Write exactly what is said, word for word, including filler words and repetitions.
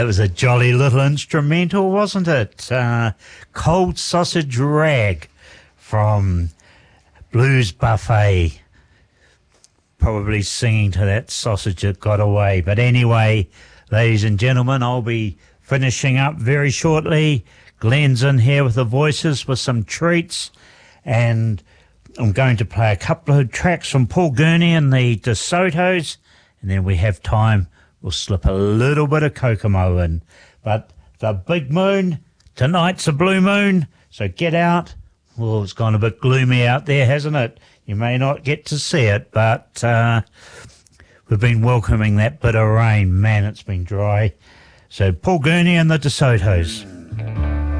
That was a jolly little instrumental, wasn't it? Uh, Cold Sausage Rag from Blues Buffet. Probably singing to that sausage that got away. But anyway, ladies and gentlemen, I'll be finishing up very shortly. Glenn's in here with the voices with some treats. And I'm going to play a couple of tracks from Paul Gurney and the DeSotos. And then we have time. We'll slip a little bit of Kokomo in. But the big moon, tonight's a blue moon, so get out. Well, it's gone a bit gloomy out there, hasn't it? You may not get to see it, but uh, we've been welcoming that bit of rain. Man, it's been dry. So Paul Gurney and the DeSotos.